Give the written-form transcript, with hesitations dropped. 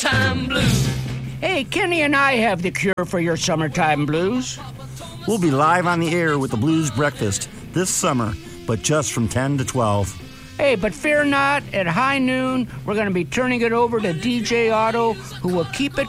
summertime blues. Hey, Kenny and I have the cure for your summertime blues. We'll be live on the air with the Blues Breakfast this summer, but just from 10 to 12. Hey, but fear not, at high noon, we're going to be turning it over to DJ Otto, who will keep it